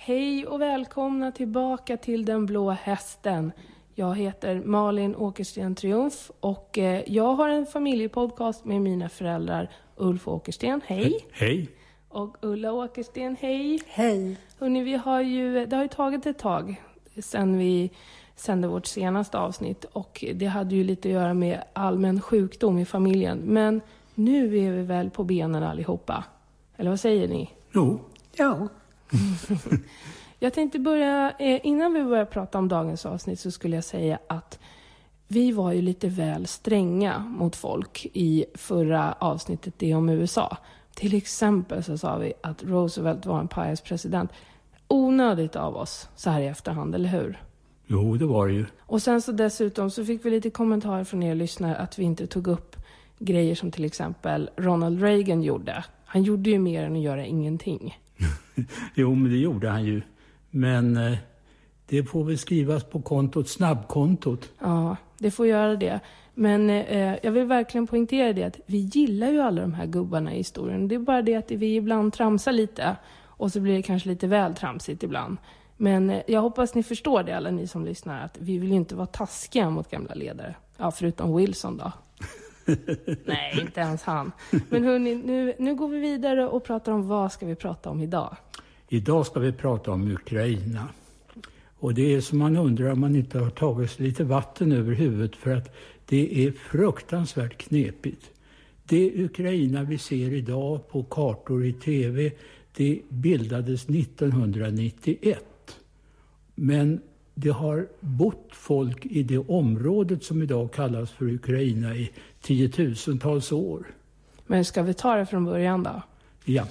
Hej och välkomna tillbaka till Den blå hästen. Jag heter Malin Åkersten Triumf och jag har en familjepodcast med mina föräldrar Ulf Åkersten, hej. Hej. Och Ulla Åkersten, hej. Hej. Hörrni, det har ju tagit ett tag sedan vi sände vårt senaste avsnitt och det hade ju lite att göra med allmän sjukdom i familjen. Men nu är vi väl på benen allihopa. Eller vad säger ni? Jo. Ja. Jag tänkte börja, innan vi börjar prata om dagens avsnitt så skulle jag säga att vi var ju lite väl stränga mot folk i förra avsnittet, det om USA. Till exempel så sa vi att Roosevelt var en pajas president. Onödigt av oss så här i efterhand, eller hur? Jo, det var det ju. Och sen så dessutom så fick vi lite kommentarer från er lyssnare att vi inte tog upp grejer som till exempel Ronald Reagan gjorde. Han gjorde ju mer än att göra ingenting. Jo, men det gjorde han ju. Men det får väl skrivas på kontot, snabbkontot. Ja, det får göra det. Men jag vill verkligen poängtera det att vi gillar ju alla de här gubbarna i historien. Det är bara det att vi ibland tramsar lite och så blir det kanske lite väl tramsigt ibland. Men jag hoppas ni förstår det, alla ni som lyssnar, att vi vill ju inte vara taskiga mot gamla ledare. Ja, förutom Wilson då. Nej, inte ens han. Men hörni, nu går vi vidare och pratar om vad ska vi prata om idag? Idag ska vi prata om Ukraina. Och det är som man undrar om man inte har tagit sig lite vatten över huvudet, för att det är fruktansvärt knepigt. Det Ukraina vi ser idag på kartor i tv, det bildades 1991. Men det har bott folk i det området som idag kallas för Ukraina i 10-tusentals år. Men ska vi ta det från början då? Ja.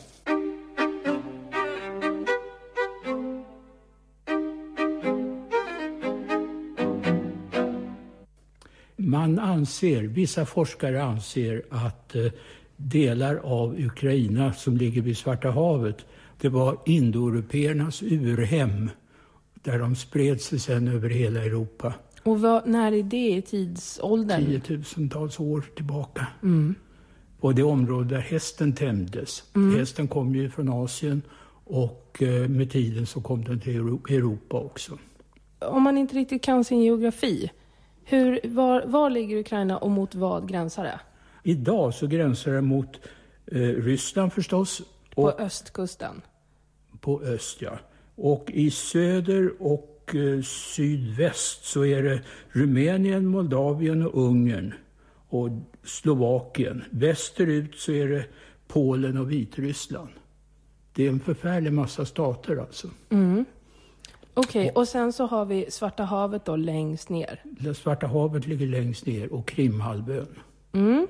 Vissa forskare anser att delar av Ukraina som ligger vid Svarta havet, det var indoeuropeernas urhem där de spred sig sedan över hela Europa. Och när är det i tidsåldern? 10-tusentals år tillbaka. Mm. Och det område där hästen tämjdes. Hästen kom ju från Asien och med tiden så kom den till Europa också. Om man inte riktigt kan sin geografi, var ligger Ukraina och mot vad gränsar det? Idag så gränsar det mot Ryssland förstås. På östkusten? På öst, ja. Och i söder och sydväst så är det Rumänien, Moldavien och Ungern och Slovakien. Västerut så är det Polen och Vitryssland. Det är en förfärlig massa stater alltså. Mm. Okej, och sen så har vi Svarta havet då längst ner. Svarta havet ligger längst ner och Krimhalvön. Mm.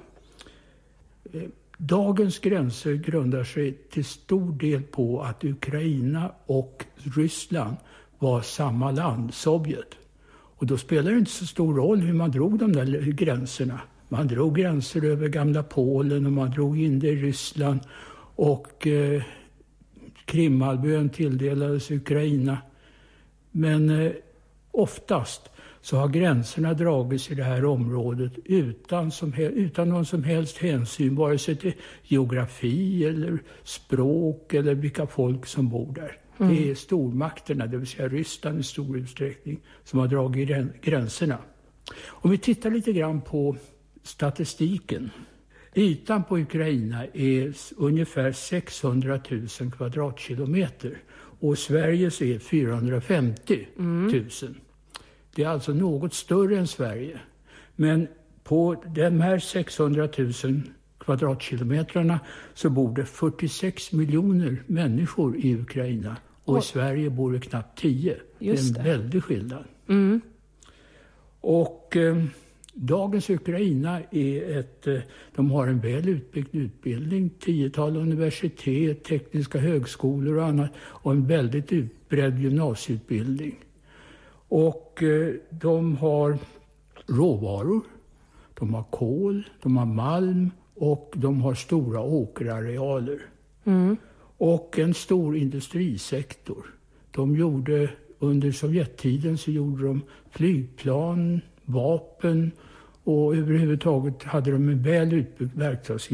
Dagens gränser grundar sig till stor del på att Ukraina och Ryssland var samma land, Sovjet. Och då spelar det inte så stor roll hur man drog de där gränserna. Man drog gränser över gamla Polen och man drog in det i Ryssland. Och Krimhalvön tilldelades Ukraina. Men oftast så har gränserna dragits i det här området utan någon som helst hänsyn, vare sig till geografi eller språk eller vilka folk som bor där. Det är stormakterna, det vill säga Ryssland i stor utsträckning, som har dragit gränserna. Om vi tittar lite grann på statistiken. Ytan på Ukraina är ungefär 600 000 kvadratkilometer och Sveriges är 450 000. Det är alltså något större än Sverige. Men på de här 600 000 kvadratkilometrarna så bor det 46 miljoner människor i Ukraina. Och i Sverige bor det knappt 10. Just det är en väldig skillnad. Mm. Och dagens Ukraina är de har en väl utbyggd utbildning. 10-tal universitet, tekniska högskolor och annat. Och en väldigt utbredd gymnasieutbildning. Och de har råvaror, de har kol, de har malm och de har stora åkerarealer. Mm. Och en stor industrisektor. Under Sovjettiden så gjorde de flygplan, vapen och överhuvudtaget hade de en väl utbyggd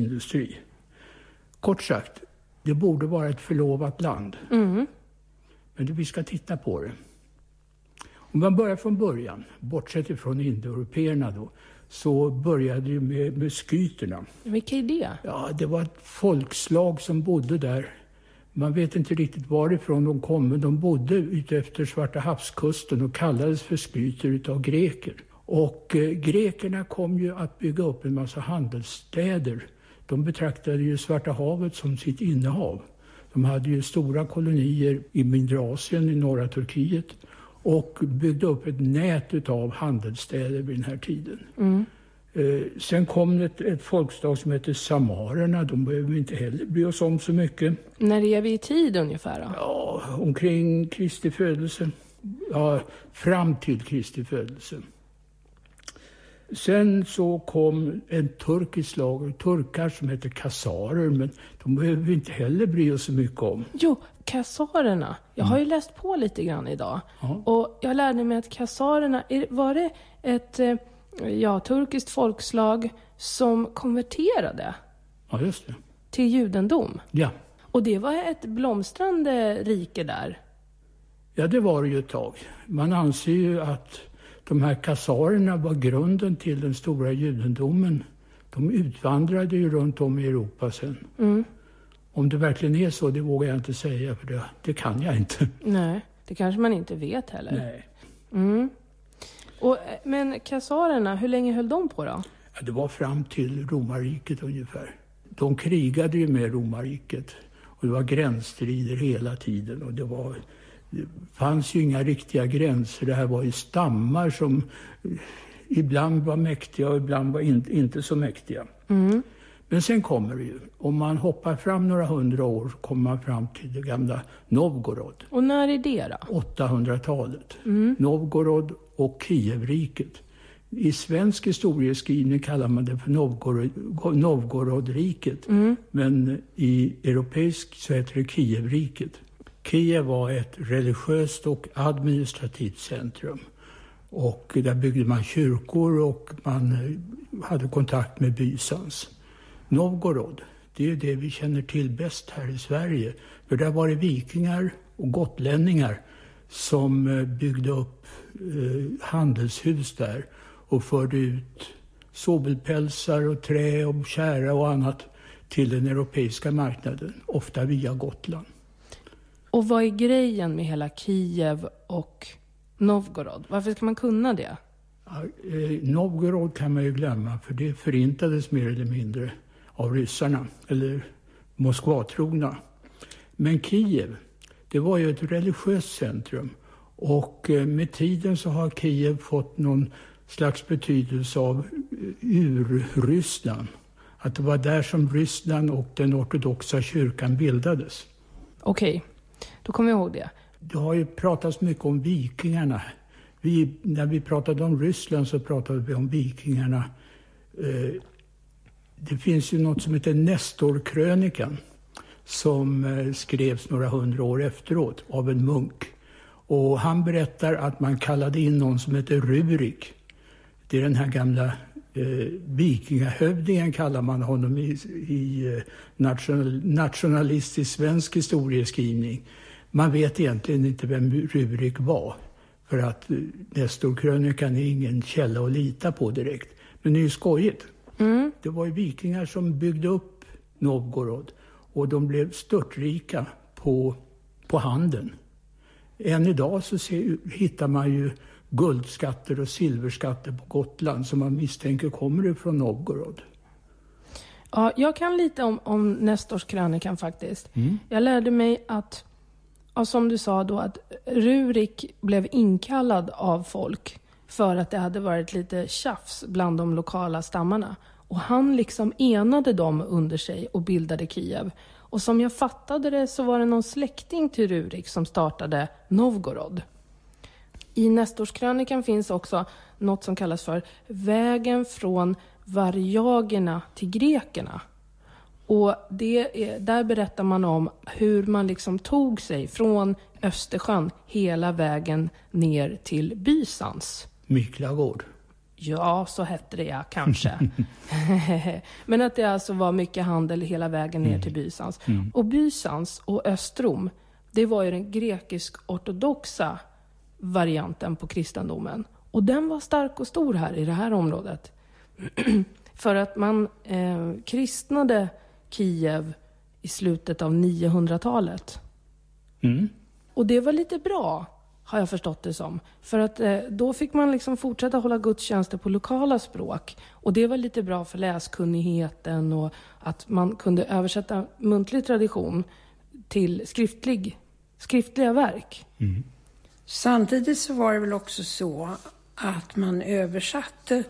verkstadsindustri. Kort sagt, det borde vara ett förlovat land. Mm. Men vi ska titta på det. Om man börjar från början, bortsett ifrån indoeuropeerna då, så började det med skyterna. Vilka är det? Ja, det var ett folkslag som bodde där. Man vet inte riktigt varifrån de kom, men de bodde ute efter Svarta havskusten och kallades för skyter utav greker. Och grekerna kom ju att bygga upp en massa handelsstäder. De betraktade ju Svarta havet som sitt innehav. De hade ju stora kolonier i mindre Asien, i norra Turkiet, och byggde upp ett nät av handelsstäder vid den här tiden. Sen kom ett folkslag som heter samarerna. De behöver vi inte heller bry oss om så mycket. När är vi i tid ungefär då? Ja, omkring Kristi födelse. Ja, fram till Kristi födelse. Sen så kom en turkisk lag, turkar som heter kasarer, men de behöver vi inte heller bry oss så mycket om. Jo, kasarerna. Jag har ju läst på lite grann idag. Ja. Och jag lärde mig att kasarerna, var det ett turkiskt folkslag som konverterade Ja, just det. till judendom? Ja. Och det var ett blomstrande rike där. Ja, det var det ju ett tag. Man anser ju att de här kasarerna var grunden till den stora judendomen. De utvandrade ju runt om i Europa sen. Om det verkligen är så, det vågar jag inte säga, för det kan jag inte. Nej, det kanske man inte vet heller. Nej. Men kasarerna, hur länge höll de på då? Ja, det var fram till romarriket ungefär. De krigade ju med romarriket. Och det var gränsstrider hela tiden. Och det fanns ju inga riktiga gränser. Det här var ju stammar som ibland var mäktiga och ibland var inte så mäktiga. Men sen kommer det ju. Om man hoppar fram några 100 år kommer man fram till det gamla Novgorod. Och när är det då? 800-talet. Novgorod och Kievriket. I svensk historieskrivning kallar man det för Novgorodriket. Men i europeisk så heter det Kievriket. Kiev var ett religiöst och administrativt centrum. Och där byggde man kyrkor och man hade kontakt med Bysans. Novgorod, det är det vi känner till bäst här i Sverige. För där var det vikingar och gotlänningar som byggde upp handelshus där och förde ut sobelpälsar och trä och kära och annat till den europeiska marknaden, ofta via Gotland. Och vad är grejen med hela Kiev och Novgorod? Varför ska man kunna det? Ja, Novgorod kan man ju glömma, för det förintades mer eller mindre av ryssarna, eller Moskvatrogna. Men Kiev, det var ju ett religiöst centrum. Och med tiden så har Kiev fått någon slags betydelse av urryssland. Att det var där som Ryssland och den ortodoxa kyrkan bildades. Okej, då kommer jag ihåg det. Det har ju pratats mycket om vikingarna. När vi pratade om Ryssland så pratade vi om vikingarna. Det finns ju något som heter Nestorkrönikan som skrevs några 100 år efteråt av en munk. Och han berättar att man kallade in någon som heter Rurik. Det är den här gamla vikingahövdingen kallar man honom i nationalistisk svensk historieskrivning. Man vet egentligen inte vem Rurik var. För att Nestorkrönikan är ingen källa att lita på direkt. Men det är ju skojigt. Det var ju vikingar som byggde upp Novgorod. Och de blev störtrika på handeln. Än idag så hittar man ju guldskatter och silverskatter på Gotland som man misstänker kommer ifrån Novgorod. Ja, jag kan lite om Nestorkrönikan faktiskt. Jag lärde mig att, som du sa då, att Rurik blev inkallad av folk för att det hade varit lite tjafs bland de lokala stammarna. Och han liksom enade dem under sig och bildade Kiev. Och som jag fattade det så var det någon släkting till Rurik som startade Novgorod. I Nestorskrönikan finns också något som kallas för vägen från varjagerna till grekerna. Och där berättar man om hur man liksom tog sig från Östersjön hela vägen ner till Bysans. Miklagård. Ja, så hette det ja, kanske. Men att det alltså var mycket handel hela vägen ner till Bysans. Och Bysans och Östrom det var ju den grekisk-ortodoxa varianten på kristendomen. Och den var stark och stor här i det här området. För att man kristnade Kiev i slutet av 900-talet. Mm. Och det var lite bra, har jag förstått det som. För att då fick man liksom fortsätta hålla gudstjänster på lokala språk. Och det var lite bra för läskunnigheten och att man kunde översätta muntlig tradition till skriftliga verk. Mm. Samtidigt så var det väl också så att man översatte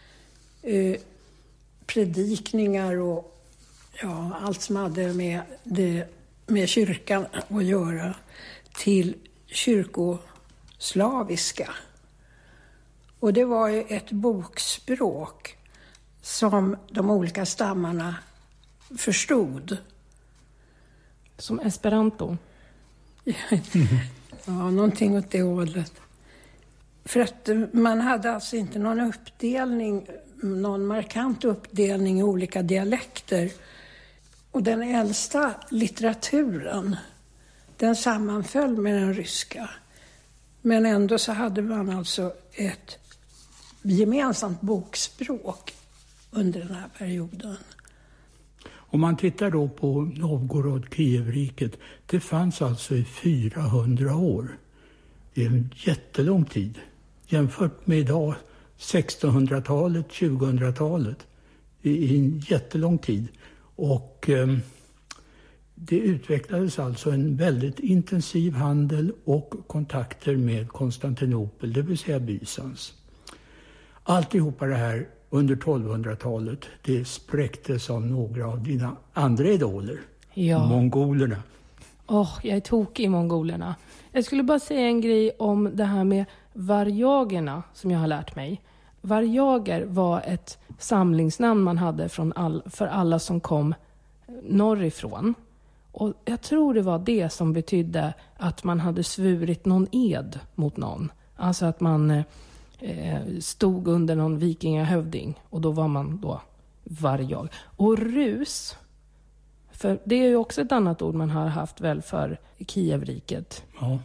predikningar och allt som hade med kyrkan att göra till kyrkoslaviska. Och det var ju ett bokspråk som de olika stammarna förstod. Som esperanto. Ja, någonting åt det hållet. För att man hade alltså inte någon markant uppdelning i olika dialekter. Och den äldsta litteraturen, den sammanföll med den ryska. Men ändå så hade man alltså ett gemensamt bokspråk under den här perioden. Om man tittar då på Novgorod-Kievriket, det fanns alltså i 400 år. Det är en jättelång tid. Jämfört med idag, 1600-talet, 2000-talet. Det är en jättelång tid. Och det utvecklades alltså en väldigt intensiv handel och kontakter med Konstantinopel, det vill säga Bysans. Alltihopa det här under 1200-talet, det spräcktes av några av dina andra idoler, mongolerna. Jag är tokig i mongolerna. Jag skulle bara säga en grej om det här med varjagerna som jag har lärt mig. Varjager var ett samlingsnamn man hade för alla som kom norrifrån. Och jag tror det var det som betydde att man hade svurit någon ed mot någon. Alltså att man stod under någon vikingahövding och då var man då varjag. Och rus, för det är ju också ett annat ord man har haft väl för Kievriket. Ja.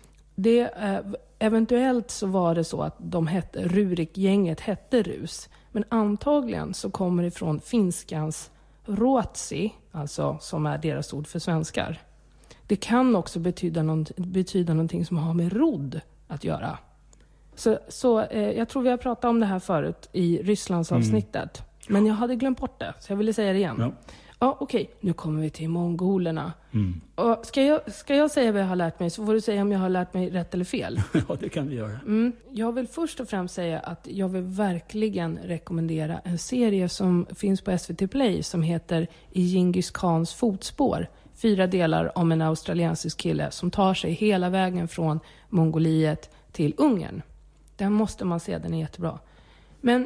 Eventuellt så var det så att Rurik-gänget hette Rus. Men antagligen så kommer det ifrån finskans ruotsi, alltså som är deras ord för svenskar. Det kan också betyda någonting som har med rodd att göra. Så jag tror vi har pratat om det här förut i Rysslandsavsnittet. Men jag hade glömt bort det, så jag ville säga det igen. Ja, okej. Nu kommer vi till mongolerna. Och ska jag säga vad jag har lärt mig, så får du säga om jag har lärt mig rätt eller fel. Ja, det kan vi göra. Jag vill först och främst säga att jag vill verkligen rekommendera en serie som finns på SVT Play som heter I Genghis Khans fotspår. 4 delar om en australiensisk kille som tar sig hela vägen från Mongoliet till Ungern. Den måste man se, den är jättebra. Men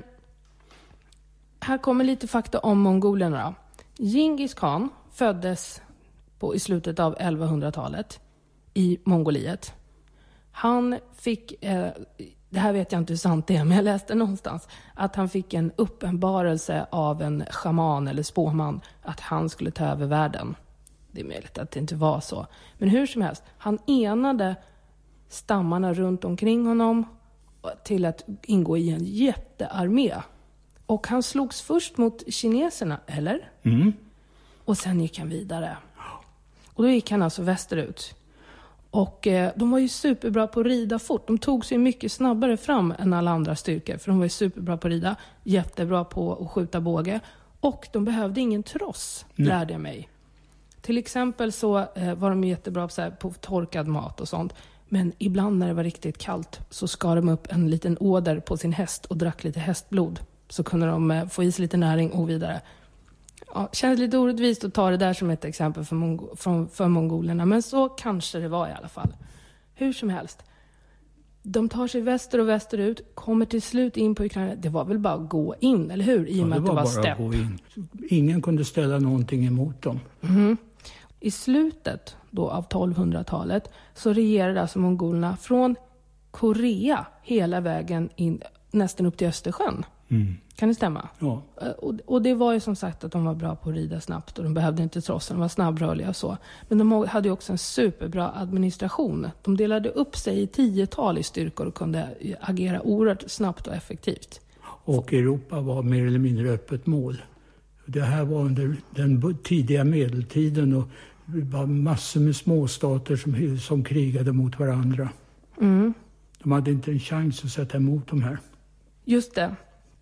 här kommer lite fakta om mongolerna då. Genghis Khan föddes i slutet av 1100-talet i Mongoliet. Han fick, det här vet jag inte hur sant det är, men jag läste någonstans att han fick en uppenbarelse av en shaman eller spåman att han skulle ta över världen. Det är möjligt att det inte var så. Men hur som helst, han enade stammarna runt omkring honom till att ingå i en jättearmé. Och han slogs först mot kineserna, eller? Och sen gick han vidare. Och då gick han alltså västerut. Och de var ju superbra på att rida fort. De tog sig mycket snabbare fram än alla andra styrkor. För de var ju superbra på att rida. Jättebra på att skjuta båge. Och de behövde ingen tross, lärde jag mig. Till exempel så var de jättebra på torkad mat och sånt. Men ibland när det var riktigt kallt så skar de upp en liten åder på sin häst och drack lite hästblod. Så kunde de få i sig lite näring och vidare. Ja, känns lite orättvist att ta det där som ett exempel för mongolerna. Men så kanske det var i alla fall. Hur som helst. De tar sig väster och västerut. Kommer till slut in på Ukraina. Det var väl bara att gå in, eller hur? I och med att det var stepp. Gå in. Ingen kunde ställa någonting emot dem. I slutet då av 1200-talet så regerade alltså mongolerna från Korea hela vägen in nästan upp till Östersjön. Kan det stämma? Ja. Och det var ju som sagt att de var bra på att rida snabbt och de behövde inte trossa, de var snabbrörliga och så. Men de hade ju också en superbra administration. De delade upp sig i 10-tal i styrkor och kunde agera oerhört snabbt och effektivt. Och Europa var mer eller mindre öppet mål. Det här var under den tidiga medeltiden och det var massor med småstater som krigade mot varandra. De hade inte en chans att sätta emot de här. Just det.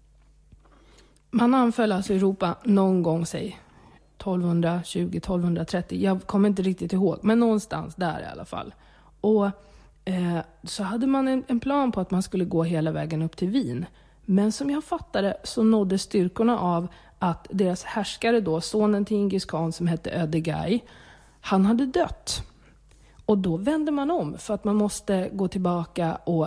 Man anföll alltså Europa någon gång, säg 1220, 1230. Jag kommer inte riktigt ihåg, men någonstans där i alla fall. Och så hade man en plan på att man skulle gå hela vägen upp till Wien. Men som jag fattade så nådde styrkorna av att deras härskare då, sonen till Genghis Khan som hette Ödegay, han hade dött. Och då vände man om för att man måste gå tillbaka och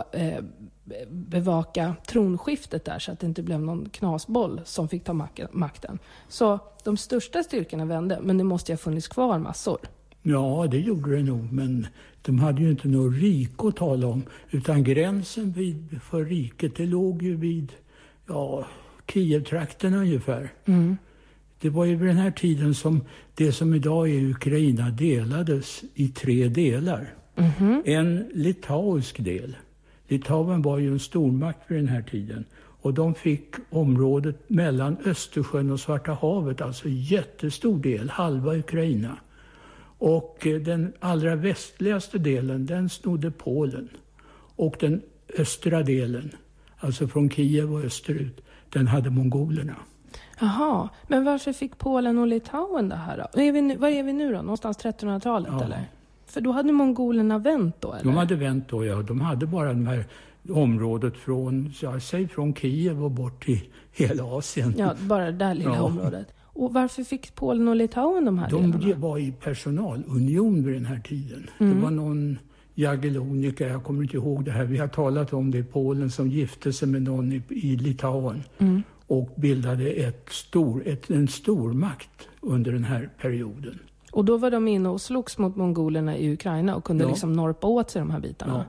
bevaka tronskiftet där så att det inte blev någon knasboll som fick ta makten. Så de största styrkorna vände, men det måste ha funnits kvar massor. Ja, det gjorde det nog, men de hade ju inte något rike att tala om. Utan gränsen för riket, det låg ju vid Kiev-trakten ungefär. Det var ju vid den här tiden som det som idag är Ukraina delades i 3 delar. En litauisk del. Litauen var ju en stormakt vid den här tiden. Och de fick området mellan Östersjön och Svarta havet, alltså jättestor del, halva Ukraina. Och den allra västligaste delen, den snodde Polen. Och den östra delen, alltså från Kiev och österut, den hade mongolerna. Jaha, men varför fick Polen och Litauen det här då? Var är vi nu då? Någonstans 1300-talet eller? För då hade mongolerna vänt då, eller? De hade vänt då, ja. De hade bara det här området från Kiev och bort till hela Asien. Ja, bara det där lilla området. Och varför fick Polen och Litauen de här delarna? De var i personalunion vid den här tiden. Det var någon Jagellonica, jag kommer inte ihåg det här. Vi har talat om det i Polen som gifte sig med någon i Litauen. Och bildade en stormakt under den här perioden. Och då var de inne och slogs mot mongolerna i Ukraina och kunde liksom norpa åt sig de här bitarna.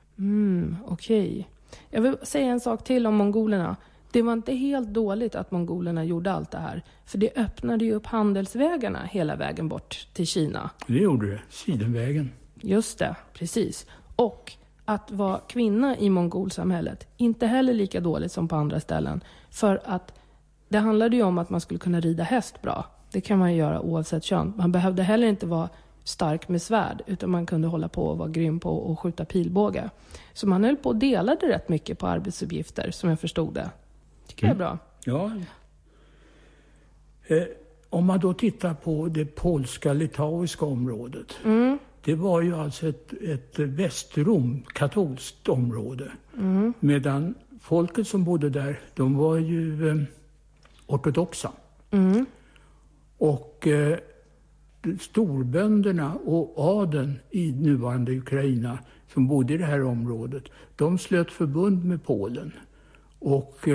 Okej. Jag vill säga en sak till om mongolerna. Det var inte helt dåligt att mongolerna gjorde allt det här. För det öppnade ju upp handelsvägarna hela vägen bort till Kina. Det gjorde det. Sidenvägen. Just det, precis. Och att vara kvinna i mongolsamhället, inte heller lika dåligt som på andra ställen. För att det handlade ju om att man skulle kunna rida häst bra. Det kan man ju göra oavsett kön. Man behövde heller inte vara stark med svärd, utan man kunde hålla på och vara grym på och skjuta pilbåge. Så man höll på och delade rätt mycket på arbetsuppgifter, som jag förstod det. Tycker jag är bra. Ja. Om man då tittar på det polska-litauiska området. Det var ju alltså ett västrom, katolskt område. Medan folket som bodde där, de var ju ortodoxa. Och storbönderna och adeln i nuvarande Ukraina som bodde i det här området, de slöt förbund med Polen. Och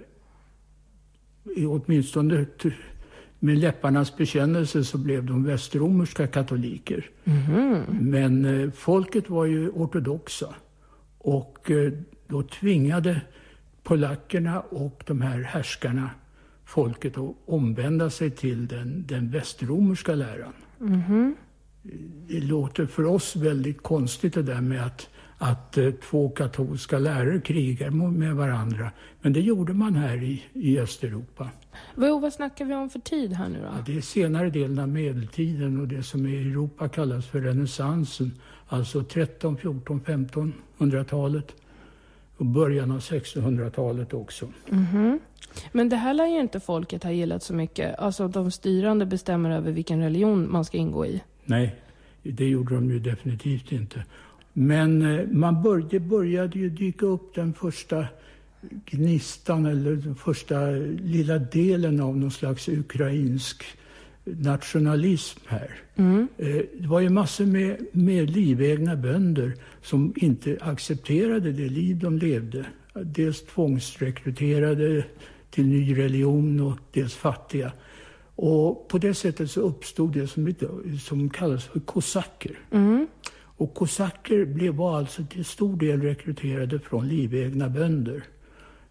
åtminstone med läpparnas bekännelse så blev de västromerska katoliker. Men folket var ju ortodoxa. Och då tvingade polackerna och de här härskarna folket att omvända sig till den västromerska läran. Det låter för oss väldigt konstigt det där med att 2 katolska lärare krigar med varandra. Men det gjorde man här i Östeuropa. Vad snackar vi om för tid här nu då? Ja, det är senare delen av medeltiden och det som i Europa kallas för renässansen. Alltså 13, 14, 1500-talet och början av 1600-talet också. Men det här lär ju inte folket ha gillat så mycket. Alltså de styrande bestämmer över vilken religion man ska ingå i. Nej, det gjorde de ju definitivt inte. Men det började ju dyka upp den första gnistan eller den första lilla delen av någon slags ukrainsk nationalism här. Det var ju massor med livegna bönder som inte accepterade det liv de levde. Dels tvångsrekryterade till ny religion och dels fattiga. Och på det sättet så uppstod det som kallas för kosacker. Och kosacker var alltså till stor del rekryterade från livegna bönder.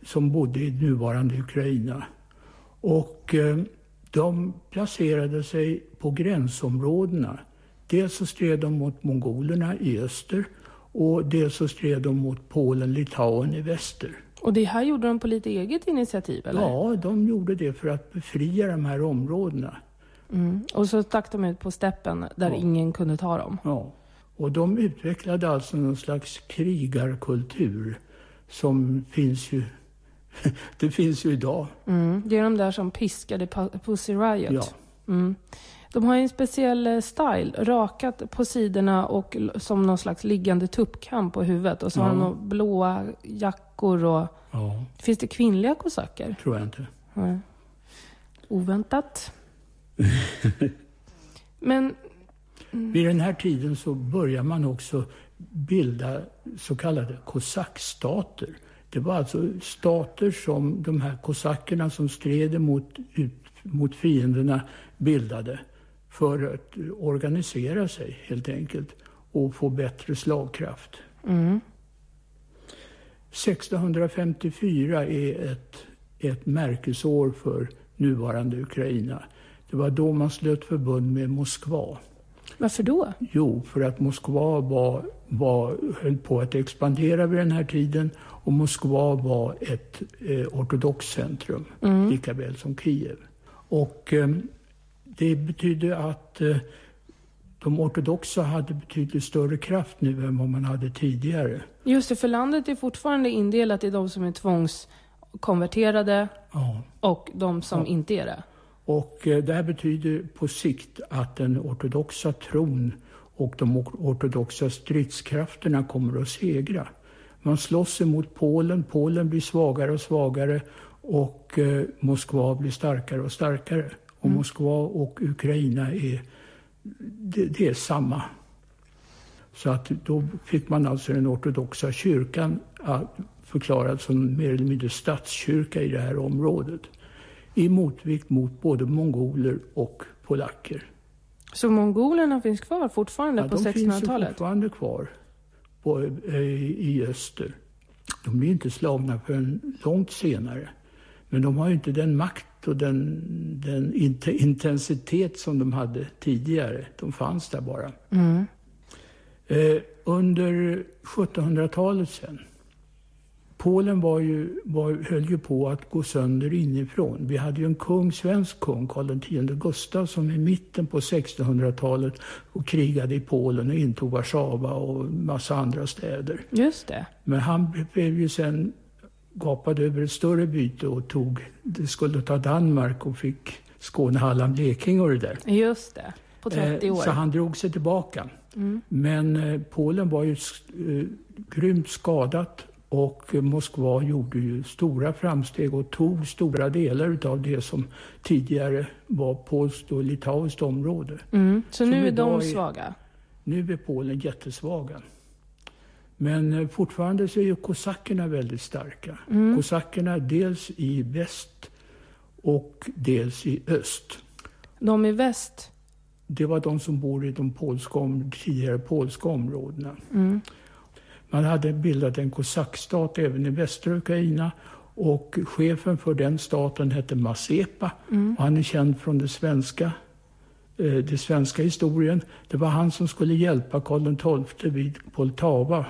som bodde i nuvarande Ukraina. Och de placerade sig på gränsområdena. Dels så stred de mot mongolerna i öster och dels så stred de mot Polen, Litauen i väster. Och det här gjorde de på lite eget initiativ, eller? Ja, de gjorde det för att befria de här områdena. Och så stack de ut på steppen där ingen kunde ta dem. Ja, och de utvecklade alltså någon slags krigarkultur som finns ju, det finns ju idag. Det är de där som piskade Pussy Riot. Ja. De har ju en speciell style, rakat på sidorna och som någon slags liggande tuppkam på huvudet. Och så har de några blåa jackor och... Ja. Finns det kvinnliga kosacker? Tror jag inte. Nej. Oväntat. Men... Vid den här tiden så börjar man också bilda så kallade kosackstater. Det var alltså stater som de här kosackerna som stred mot fienderna bildade för att organisera sig helt enkelt och få bättre slagkraft. 1654 är ett märkesår för nuvarande Ukraina. Det var då man slöt förbund med Moskva. Varför då? Jo, för att Moskva höll på att expandera vid den här tiden och Moskva var ett ortodox centrum, lika väl som Kiev. Och det betydde att de ortodoxa hade betydligt större kraft nu än vad man hade tidigare. Just det, för landet är fortfarande indelat i de som är tvångskonverterade och de som inte är det. Och det här betyder på sikt att den ortodoxa tron och de ortodoxa stridskrafterna kommer att segra. Man slåss emot Polen, Polen blir svagare och svagare och Moskva blir starkare och starkare. Och Moskva och Ukraina det är samma. Så att då fick man alltså den ortodoxa kyrkan förklarad som mer eller mindre statskyrka i det här området. I motvikt mot både mongoler och polacker. Så mongolerna finns kvar fortfarande på 1600-talet? De finns fortfarande kvar i öster. De blir inte slagna förrän långt senare. Men de har ju inte den makt och den intensitet som de hade tidigare. De fanns där bara. Under 1700-talet sen. Polen höll ju på att gå sönder inifrån. Vi hade ju en svensk kung, Karl X Gustav, som i mitten på 1600-talet och krigade i Polen och intog Warszawa och massa andra städer. Just det. Men han blev ju sen gapad över ett större byte och skulle ta Danmark och fick Skåne, Halland, Blekinge och det där. Just det, på 30 år. Så han drog sig tillbaka. Men Polen var ju grymt skadat. Och Moskva gjorde ju stora framsteg och tog stora delar av det som tidigare var polskt och litauiskt område. Så nu är de svaga? Nu är Polen jättesvaga. Men fortfarande så är ju kosackerna väldigt starka. Kosackerna dels i väst och dels i öst. De i väst? Det var de som bor i de tidigare polska områdena. Man hade bildat en kosackstat även i västra Ukraina och chefen för den staten hette Mazepa. Och han är känd från det svenska historien. Det var han som skulle hjälpa Karl XII vid Poltava.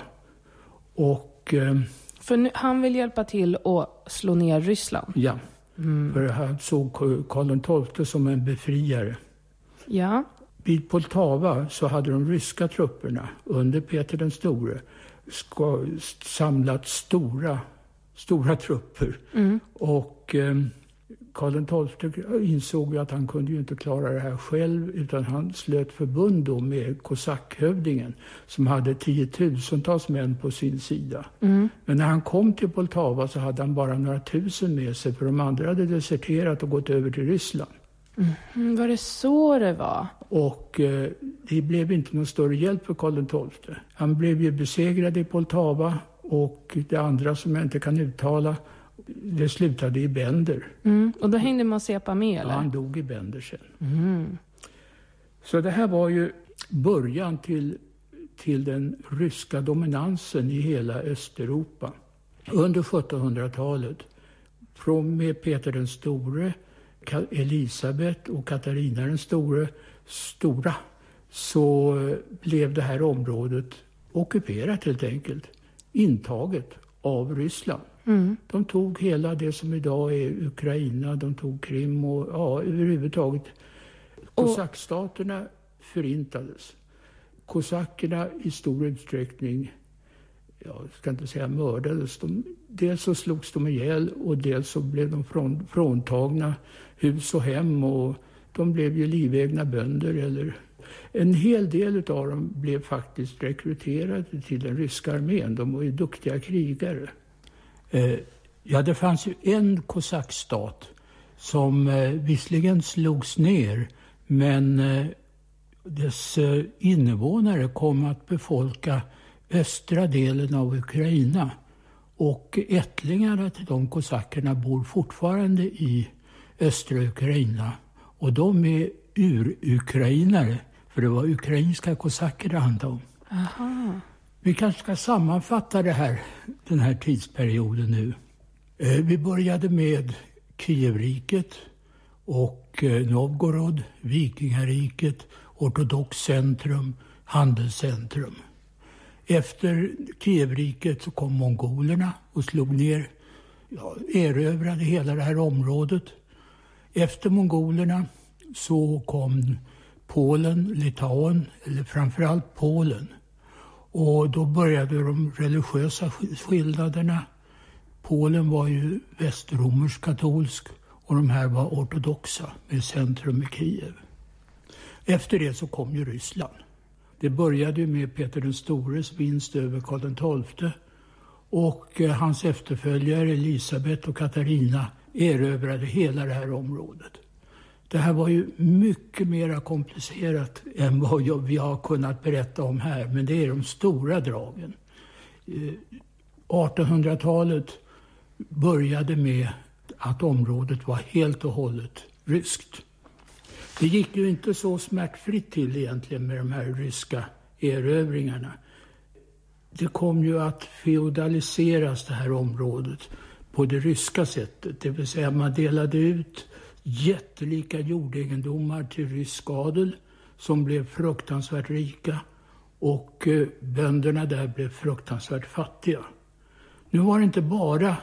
För han vill hjälpa till att slå ner Ryssland? Ja, för han såg Karl XII som en befriare. Ja. Vid Poltava så hade de ryska trupperna under Peter den store samlat stora trupper. Och Karl XII insåg ju att han kunde ju inte klara det här själv, utan han slöt förbund då med kosackhövdingen som hade 10,000-tals män på sin sida. Men när han kom till Poltava så hade han bara några tusen med sig, för de andra hade deserterat och gått över till Ryssland. Var det så det var? Och det blev inte någon större hjälp för Karl XII. Han blev ju besegrad i Poltava och det andra som jag inte kan uttala, det slutade i Bender. Och då hängde Mazepa med, eller? Ja, han dog i Bender sen. Så det här var ju början till den ryska dominansen i hela Östeuropa. Under 1700-talet, från med Peter den store, Elisabet och Katarina den stora, så blev det här området ockuperat helt enkelt, intaget av Ryssland. De tog hela det som idag är Ukraina, de tog Krim och överhuvudtaget. Kosackstaterna förintades. Kosackerna i stor utsträckning, jag ska inte säga mördades, dels så slogs de ihjäl och dels så blev de fråntagna hus och hem, och de blev ju livegna bönder, eller en hel del av dem blev faktiskt rekryterade till den ryska armén. De var ju duktiga krigare. Det fanns ju en kosackstat som visserligen slogs ner, men dess invånare kom att befolka östra delen av Ukraina. Och ättlingarna till de kosackerna bor fortfarande i östra Ukraina. Och de är ur-ukrainare, för det var ukrainska kosacker det handlade om. Aha. Vi kanske ska sammanfatta den här tidsperioden nu. Vi började med Kievriket och Novgorod, vikingariket, ortodox centrum, handelscentrum. Efter Kievriket så kom mongolerna och slog ner, erövrade hela det här området. Efter mongolerna så kom Polen, Litauen, eller framförallt Polen. Och då började de religiösa skillnaderna. Polen var ju västromersk katolsk och de här var ortodoxa med centrum i Kiev. Efter det så kom ju Ryssland. Det började ju med Peter den stores vinst över Karl XII, och hans efterföljare Elisabet och Katarina erövrade hela det här området. Det här var ju mycket mer komplicerat än vad vi har kunnat berätta om här, men det är de stora dragen. 1800-talet började med att området var helt och hållet ryskt. Det gick ju inte så smärtfritt till egentligen med de här ryska erövringarna. Det kom ju att feodaliseras det här området på det ryska sättet. Det vill säga man delade ut jättelika jordegendomar till rysk adel som blev fruktansvärt rika, och bönderna där blev fruktansvärt fattiga. Nu var det inte bara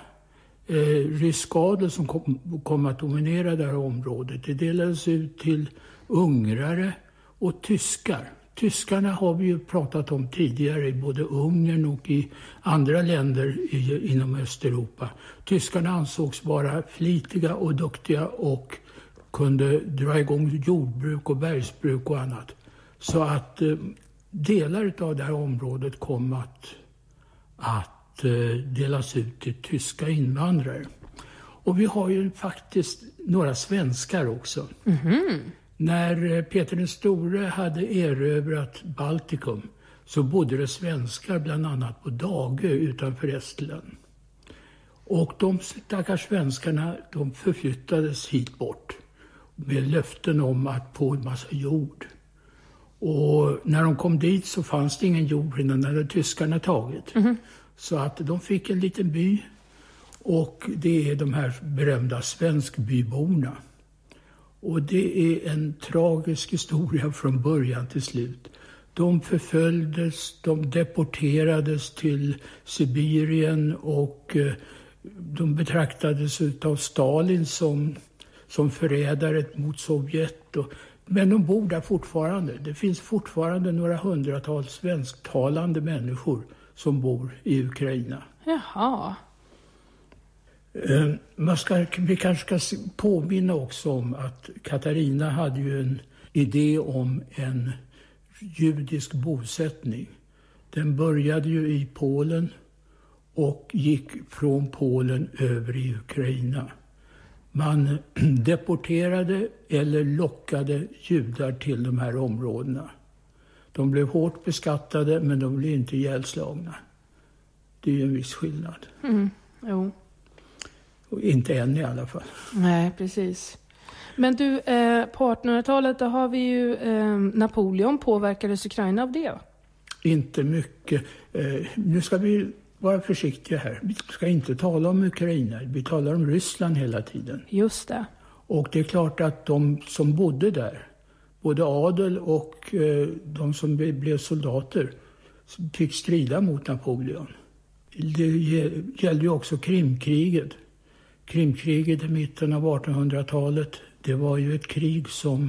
rysk adel som kom att dominera det här området. Det delades ut till ungrare och tyskar. Tyskarna har vi ju pratat om tidigare i både Ungern och i andra länder inom Östeuropa. Tyskarna ansågs vara flitiga och duktiga och kunde dra igång jordbruk och bergsbruk och annat. Så att delar av det här området kom att delas ut till tyska invandrare. Och vi har ju faktiskt några svenskar också. Mm-hmm. När Peter den store hade erövrat Baltikum så bodde det svenskar bland annat på Dagö utanför Estland. Och de stackars svenskarna, de förflyttades hit bort med löften om att få en massa jord. Och när de kom dit så fanns det ingen jord innan när de tyskarna tagit. Mm-hmm. Så att de fick en liten by, och det är de här berömda svenskbyborna. Och det är en tragisk historia från början till slut. De förföljdes, de deporterades till Sibirien, och de betraktades av Stalin som förrädare mot Sovjet. Men de bor där fortfarande. Det finns fortfarande några hundratals svensktalande människor som bor i Ukraina. Jaha. Vi kanske ska påminna också om att Katarina hade ju en idé om en judisk bosättning. Den började ju i Polen och gick från Polen över i Ukraina. Man deporterade eller lockade judar till de här områdena. De blev hårt beskattade, men de blev inte ihjälslagna. Det är ju en viss skillnad. Mm, jo. Och inte än i alla fall. Nej, precis. Men du, på 1800-talet då har vi ju Napoleon. Påverkades Ukraina av det? Inte mycket. Nu ska vi vara försiktiga här. Vi ska inte tala om Ukraina, vi talar om Ryssland hela tiden. Just det. Och det är klart att de som bodde där, både adel och de som blev soldater, fick strida mot Napoleon. Det gällde ju också Krimkriget. Krimkriget i mitten av 1800-talet, det var ju ett krig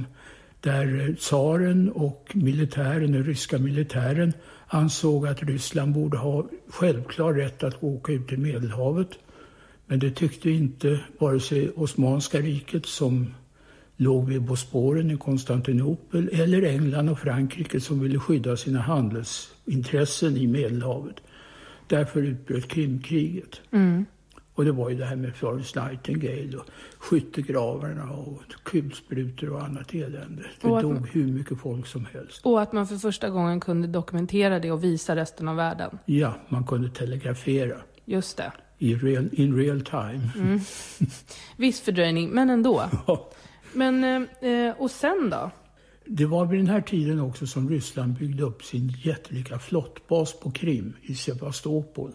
där tsaren och den ryska militären ansåg att Ryssland borde ha självklar rätt att åka ut i Medelhavet. Men det tyckte inte vare sig Osmanska riket som låg vid Bosporen i Konstantinopel eller England och Frankrike som ville skydda sina handelsintressen i Medelhavet. Därför utbröt Krimkriget. Mm. Och det var ju det här med Florence Nightingale och skyttegravarna och kulsprutor och annat elände. Det dog hur mycket folk som helst. Och att man för första gången kunde dokumentera det och visa resten av världen. Ja, man kunde telegrafera. Just det. In real time. Mm. Viss fördröjning, men ändå. Ja. Men, och sen då? Det var vid den här tiden också som Ryssland byggde upp sin jättelika flottbas på Krim i Sevastopol.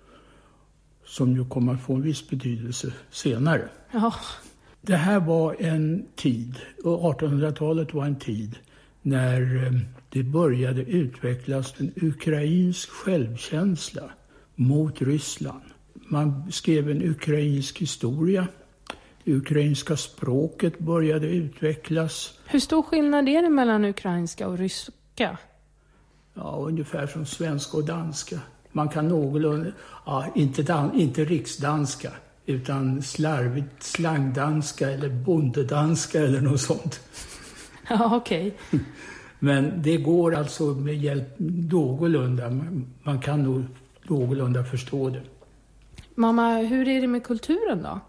Som ju kommer att få en viss betydelse senare. Ja. Det här var en tid, och 1800-talet var en tid, när det började utvecklas en ukrainsk självkänsla mot Ryssland. Man skrev en ukrainsk historia. Det ukrainska språket började utvecklas. Hur stor skillnad är det mellan ukrainska och ryska? Ja, ungefär som svenska och danska. Man kan någorlunda, inte riksdanska, utan slarvigt slangdanska eller bondedanska eller något sånt. Ja, okej. Men det går alltså med hjälp någorlunda. Man kan nog någorlunda förstå det. Mamma, hur är det med kulturen då?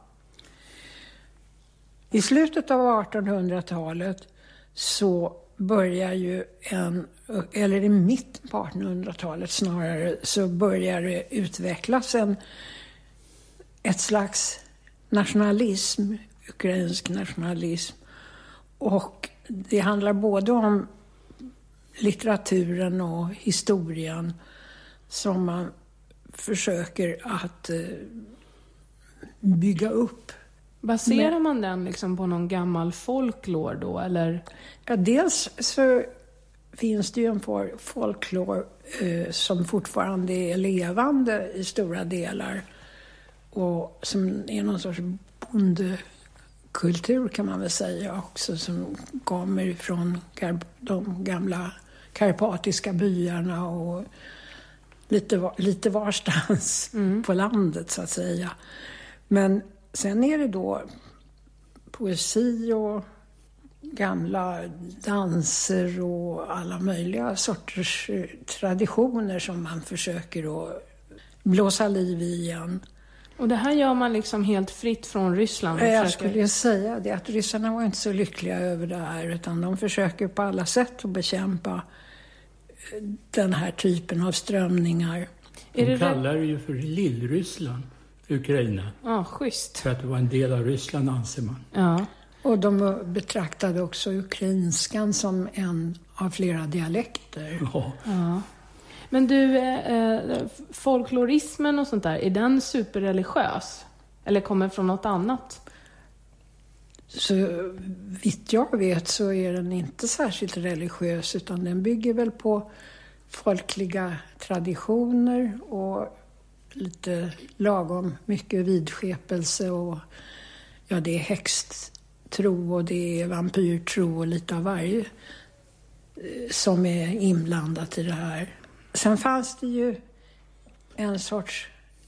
I slutet av 1800-talet så börjar ju eller i mitten på 1800-talet snarare, så börjar det utvecklas ett slags nationalism, ukrainsk nationalism. Och det handlar både om litteraturen och historien som man försöker att bygga upp. Baserar man den liksom på någon gammal folklore då, eller? Ja, dels så finns det ju en folklore som fortfarande är levande i stora delar och som är någon sorts bondekultur kan man väl säga också, som kommer från de gamla karpatiska byarna och lite varstans på landet så att säga. Men sen är det då poesi och gamla danser och alla möjliga sorters traditioner som man försöker att blåsa liv i igen. Och det här gör man liksom helt fritt från Ryssland? Jag skulle säga det, att ryssarna var inte så lyckliga över det här, utan de försöker på alla sätt att bekämpa den här typen av strömningar. De kallar det ju för Lillryssland, Ukraina. Ja, schysst. För att det var en del av Ryssland, anser man. Ja. Och de betraktade också ukrainskan som en av flera dialekter. Ja. Ja. Men du, folklorismen och sånt där, är den superreligiös? Eller kommer från något annat? Så vitt jag vet så är den inte särskilt religiös, utan den bygger väl på folkliga traditioner och lite lagom mycket vidskepelse och ja, det är häxtro och det är vampyrtro och lite av varje som är inblandat i det här. Sen fanns det ju en sorts,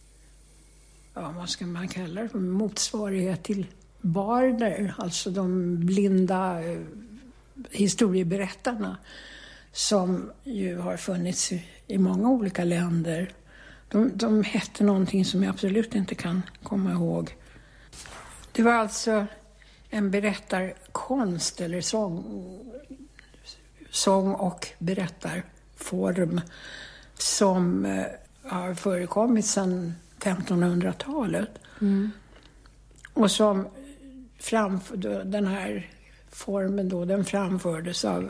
ja vad ska man kalla det, motsvarighet till barder, alltså de blinda historieberättarna som ju har funnits i många olika länder. De hette någonting som jag absolut inte kan komma ihåg. Det var alltså en berättarkonst eller sång och berättarform som har förekommit sedan 1500-talet. Mm. Och som den här formen då, den framfördes av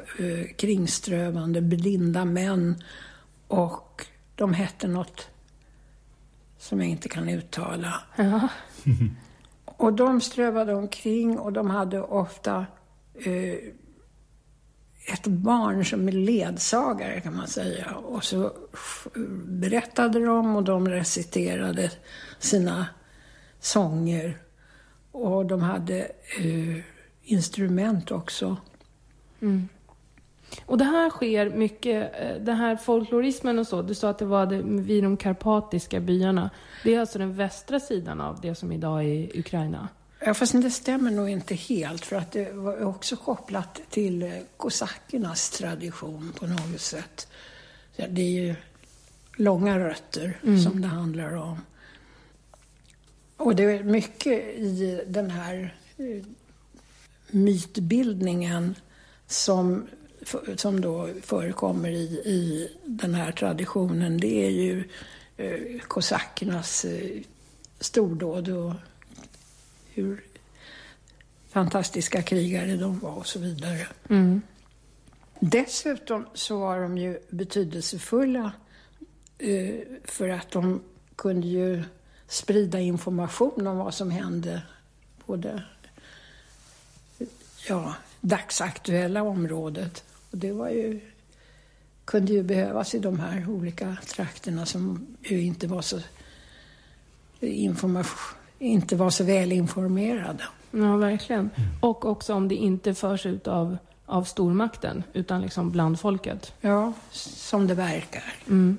kringströvande blinda män, och de hette något som jag inte kan uttala. Ja. Och de strövade omkring och de hade ofta ett barn som är ledsagare, kan man säga. Och så berättade de och de reciterade sina sånger. Och de hade instrument också. Mm. Och det här sker mycket, den här folklorismen och så, du sa att det var vid de karpatiska byarna. Det är alltså den västra sidan av det som idag är Ukraina. Ja, fast det stämmer nog inte helt, för att det var också kopplat till kosackernas tradition på något sätt. Det är ju långa rötter som det handlar om. Och det är mycket i den här mytbildningen som då förekommer i den här traditionen. Det är ju kosackernas stordåd och hur fantastiska krigare de var och så vidare. Mm. Dessutom så var de ju betydelsefulla för att de kunde ju sprida information om vad som hände på det dagsaktuella området. Och det var ju, kunde ju behövas i de här olika trakterna som ju inte var så väl informerade. Ja, verkligen. Och också om det inte förs ut av stormakten, utan liksom bland folket. Ja, som det verkar. Mm.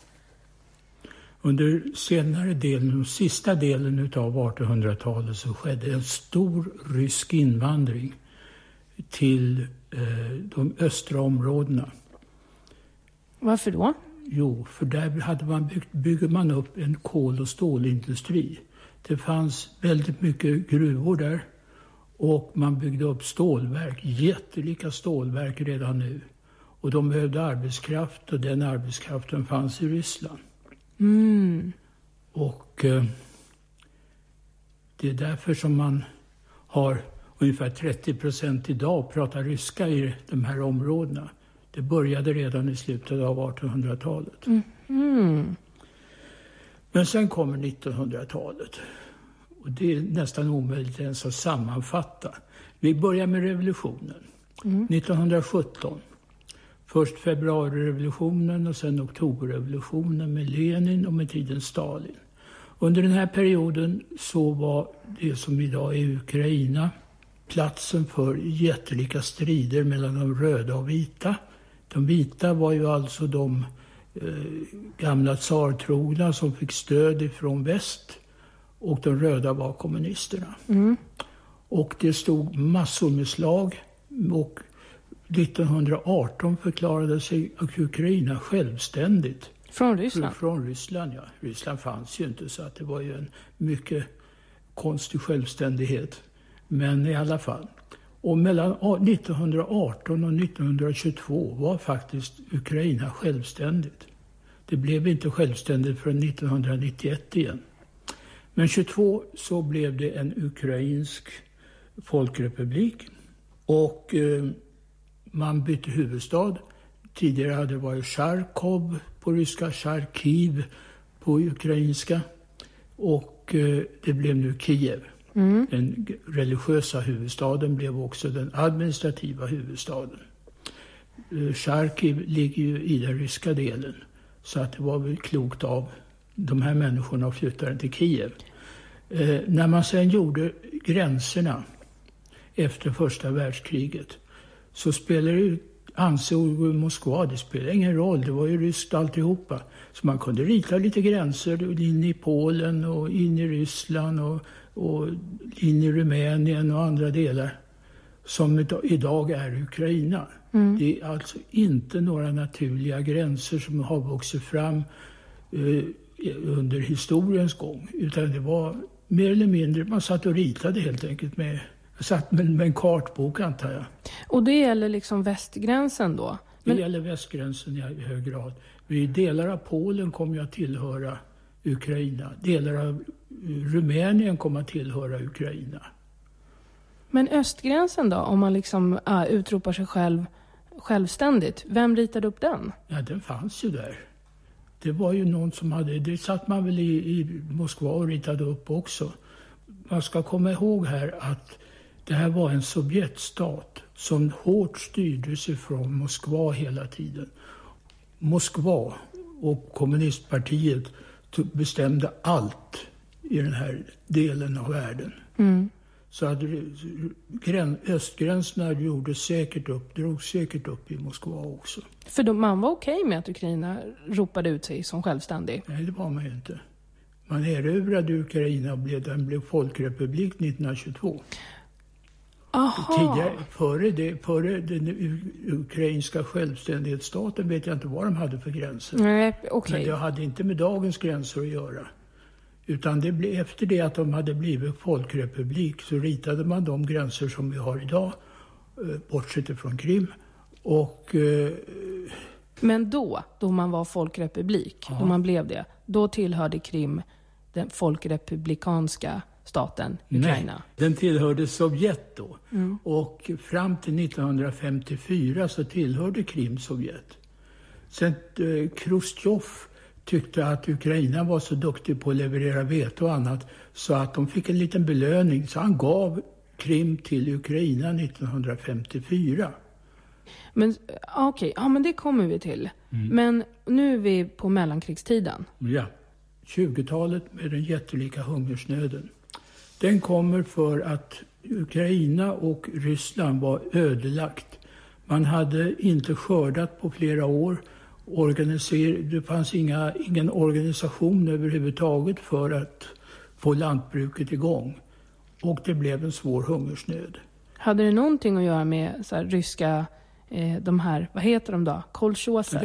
Under senare delen och sista delen av 1800-talet så skedde en stor rysk invandring till de östra områdena. Varför då? Jo, för där bygger man upp en kol- och stålindustri. Det fanns väldigt mycket gruvor där och man byggde upp stålverk, jättelika stålverk redan nu. Och de behövde arbetskraft och den arbetskraften fanns i Ryssland. Mm. Och det är därför som man har ungefär 30% idag pratar ryska i de här områdena. Det började redan i slutet av 1800-talet. Mm. Men sen kommer 1900-talet. Och det är nästan omöjligt ens att sammanfatta. Vi börjar med revolutionen. 1917. Först februarirevolutionen och sen oktoberrevolutionen med Lenin och med tiden Stalin. Under den här perioden så var det som idag är Ukraina platsen för jättelika strider mellan de röda och vita. De vita var ju alltså de gamla tsartrogna som fick stöd ifrån väst, och de röda var kommunisterna. Mm. Och det stod massor med slag, och 1918 förklarade sig Ukraina självständigt. Från Ryssland? Från Ryssland, ja. Ryssland fanns ju inte, så att det var ju en mycket konstig självständighet. Men i alla fall. Och mellan 1918 och 1922 var faktiskt Ukraina självständigt. Det blev inte självständigt förrän 1991 igen. Men 22 så blev det en ukrainsk folkrepublik. Och man bytte huvudstad. Tidigare hade det varit Charkov på ryska, Charkiv på ukrainska. Och det blev nu Kiev. Mm. Den religiösa huvudstaden blev också den administrativa huvudstaden. Charkiv ligger ju i den ryska delen. Så att det var väl klokt av de här människorna att flytta den till Kiev. När man sen gjorde gränserna efter första världskriget så spelade det ansåg Moskva, det spelade ingen roll, det var ju ryskt alltihopa. Så man kunde rita lite gränser in i Polen och in i Ryssland och in i Rumänien och andra delar som idag är Ukraina. Mm. Det är alltså inte några naturliga gränser som har vuxit fram under historiens gång, utan det var mer eller mindre, man satt och ritade helt enkelt med en kartbok, antar jag. Och det gäller liksom västgränsen då? Det gäller västgränsen i hög grad. Delar av Polen kommer att tillhöra Ukraina. Delar av Rumänien kommer att tillhöra Ukraina. Men östgränsen då, om man liksom utropar sig självständigt, vem ritade upp den? Ja, den fanns ju där. Det var ju någon som hade, det satt man väl i Moskva och ritade upp också. Man ska komma ihåg här att det här var en Sovjetstat som hårt styrdes ifrån Moskva hela tiden. Moskva och kommunistpartiet bestämde allt i den här delen av världen. Mm. Så att östgränserna drogs säkert upp i Moskva också. För man var okej med att Ukraina ropade ut sig som självständig? Nej, det var man ju inte. Man erövrade Ukraina och den blev folkrepublik 1922. Aha. Före den ukrainska självständighetsstaten vet jag inte vad de hade för gränser. Nej, okay. Men det hade inte med dagens gränser att göra. Utan det blev, efter det att de hade blivit folkrepublik så ritade man de gränser som vi har idag, bortsett ifrån Krim. Men då man var folkrepublik, då man blev det, då tillhörde Krim den folkrepublikanska staten Ukraina? Nej, den tillhörde Sovjet då. Mm. Och fram till 1954 så tillhörde Krim Sovjet. Sen Khrushchev tyckte att Ukraina var så duktig på att leverera vete och annat så att de fick en liten belöning. Så han gav Krim till Ukraina 1954. Men okej, ja, men det kommer vi till. Mm. Men nu är vi på mellankrigstiden. Ja, 20-talet med den jättelika hungersnöden. Den kommer för att Ukraina och Ryssland var ödelagt. Man hade inte skördat på flera år. Det fanns ingen organisation överhuvudtaget för att få lantbruket igång. Och det blev en svår hungersnöd. Hade det någonting att göra med så här, ryska, de här, vad heter de då? Kolchoser?